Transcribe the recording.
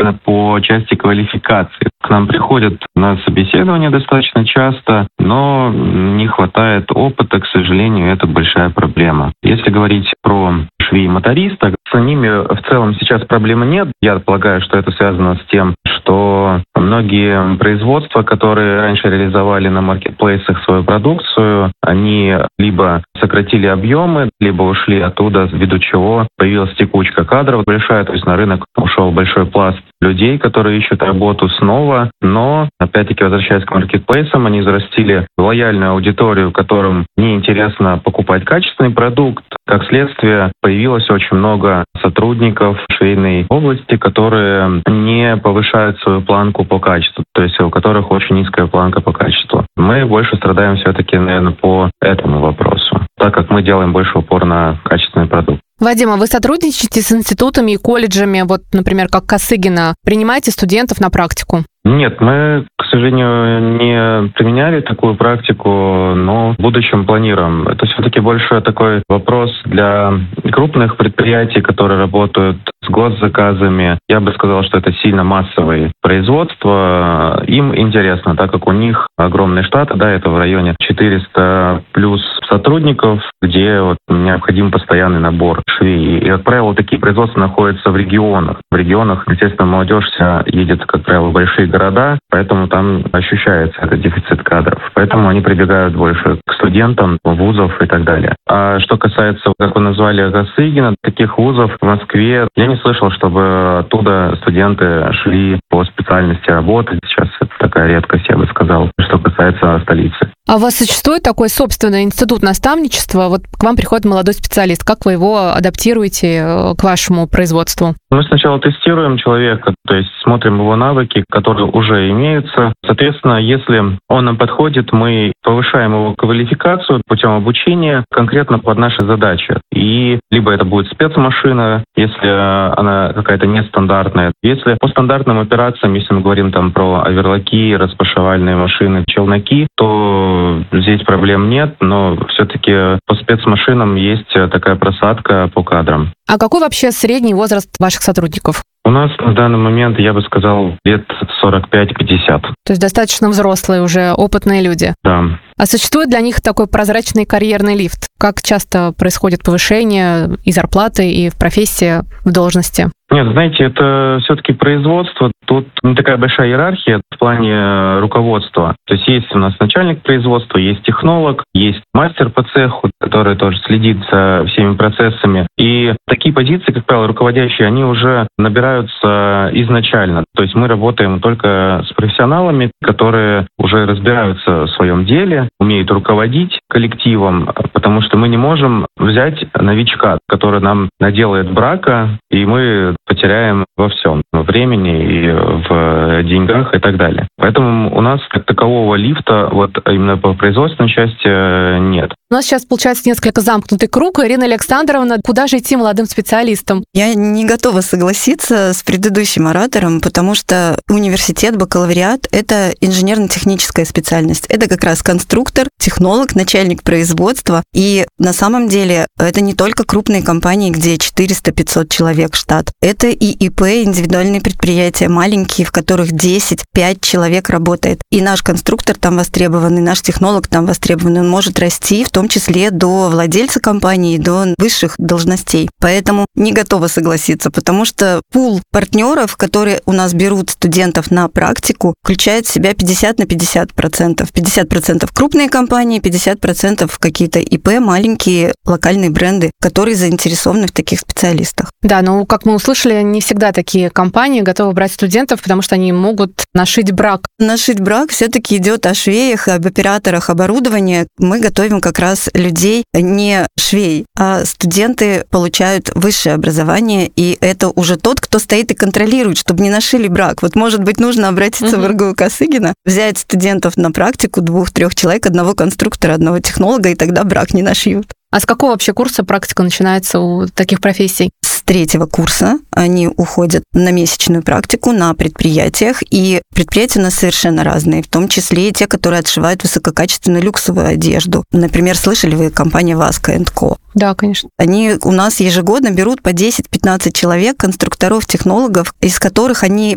именно по части квалификации. К нам приходят на собеседование достаточно часто, но не хватает опыта, к сожалению, это большая проблема. Если говорить про швей-моториста, с ними в целом сейчас проблемы нет. Я полагаю, что это связано с тем, что многие производства, которые раньше реализовали на маркетплейсах свою продукцию, они либо сократили объемы, либо ушли оттуда, ввиду чего появилась текучка кадров большая, то есть на рынок ушел большой пласт людей, которые ищут работу снова, но, опять-таки, возвращаясь к маркетплейсам, они зарастили лояльную аудиторию, которым неинтересно покупать качественный продукт. Как следствие, появилось очень много сотрудников швейной области, которые не повышают свою планку по качеству, то есть у которых очень низкая планка по качеству. Мы больше страдаем все-таки, наверное, по этому вопросу, так как мы делаем больше упор на качественный продукт. Вадим, а вы сотрудничаете с институтами и колледжами, вот, например, как Косыгина, принимаете студентов на практику? Нет, мы, к сожалению, не применяли такую практику, но в будущем планируем. Это все-таки больше такой вопрос для крупных предприятий, которые работают с госзаказами. Я бы сказал, что это сильно массовое производство. Им интересно, так как у них огромный штат, да, это в районе 400 плюс сотрудников, где вот необходим постоянный набор швей. И, как правило, такие производства находятся в регионах. В регионах, естественно, молодежь вся едет, как правило, в большие города, поэтому там ощущается этот дефицит кадров. Поэтому они прибегают больше к студентам, вузов и так далее. А что касается, как вы назвали, Косыгина, таких вузов в Москве, я не слышал, чтобы оттуда студенты шли по специальности работать. Сейчас это такая редкость, я бы сказал, что касается столицы. А у вас существует такой собственный институт наставничества? Вот к вам приходит молодой специалист. Как вы его адаптируете к вашему производству? Мы сначала тестируем человека, то есть смотрим его навыки, которые уже имеются. Соответственно, если он нам подходит, мы повышаем его квалификацию путем обучения конкретно под наши задачи. И либо это будет спецмашина, если она какая-то нестандартная. Если по стандартным операциям, если мы говорим там про оверлоки, распашивальные машины, челноки, то здесь проблем нет, но все-таки по спецмашинам есть такая просадка по кадрам. А какой вообще средний возраст ваших сотрудников? У нас в данный момент, я бы сказал, лет 45-50. То есть достаточно взрослые уже, опытные люди. Да. А существует для них такой прозрачный карьерный лифт? Как часто происходит повышение и зарплаты, и в профессии, в должности? Нет, знаете, это все-таки производство. Тут не такая большая иерархия в плане руководства. То есть есть у нас начальник производства, есть технолог, есть мастер по цеху, который тоже следит за всеми процессами. И такие позиции, как правило, руководящие, они уже набираются изначально. То есть мы работаем только с профессионалами, которые уже разбираются в своем деле, умеют руководить коллективом, потому что мы не можем взять новичка, который нам наделает брака, и мы потеряем во всем, во времени и в деньгах и так далее. Поэтому у нас как такового лифта вот именно по производственной части нет. У нас сейчас получается несколько замкнутый круг. Ирина Александровна, куда же идти молодым специалистам? Я не готова согласиться с предыдущим оратором, потому что университет, бакалавриат — это инженерно-техническая специальность. Это как раз конструктор, технолог, начальник производства. И на самом деле это не только крупные компании, где 400-500 человек штат. Это и ИП, индивидуальные предприятия, маленькие, в которых 10-5 человек работает. И наш конструктор там востребован, и наш технолог там востребован. Он может расти, в том числе до владельца компании, до высших должностей. Поэтому не готова согласиться, потому что пул партнеров, которые у нас берут студентов на практику, включает в себя 50 на 50%. 50% крупные компании, 50% какие-то ИП, маленькие локальные бренды, которые заинтересованы в таких специалистах. Да, но, как мы услышали, не всегда такие компании готовы брать студентов, потому что они могут нашить брак. Нашить брак все-таки идет о швеях, об операторах оборудования. Мы готовим как раз людей не швей, а студенты получают высшее образование, и это уже тот, кто стоит и контролирует, чтобы не нашили брак. Вот, может быть, нужно обратиться в РГУ Косыгина, взять студентов на практику, 2-3 человек, одного конструктора, одного технолога, и тогда брак не нашьют. А с какого вообще курса практика начинается у таких профессий? С 3-го курса они уходят на месячную практику на предприятиях, и предприятия у нас совершенно разные, в том числе и те, которые отшивают высококачественную люксовую одежду. Например, слышали вы компания Vasco & Co? Да, конечно. Они у нас ежегодно берут по 10-15 человек, конструкторов, технологов, из которых они